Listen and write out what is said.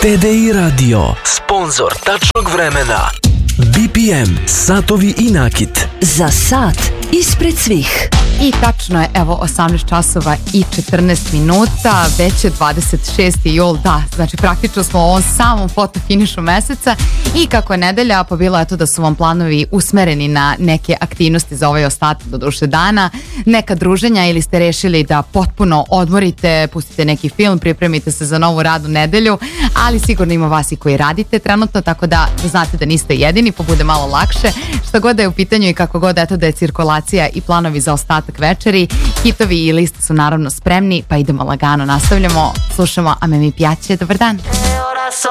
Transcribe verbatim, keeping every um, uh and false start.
T D I Radio, sponsor tačnog vremena. B P M, satovi i nakit. Za sat ispred svih. I tačno je, evo, osamnaest časova i četrnaest minuta, već je dvadeset šesti jul, da, znači praktično smo u ovom samom fotofinišu meseca i kako je nedelja, pa bilo je to da su vam planovi usmereni na neke aktivnosti za ovaj ostatak do duše dana, neka druženja ili ste rešili da potpuno odmorite, pustite neki film, pripremite se za novu radnu nedelju, ali sigurno ima vas i koji radite trenutno, tako da znate da niste jedini, pa bude malo lakše, šta god da je u pitanju i kako god eto da je cirkulacija i planovi za ostatak večeri, hitovi i liste su naravno spremni, pa idemo lagano, nastavljamo, slušamo A me mi piace, dobar dan. Ora so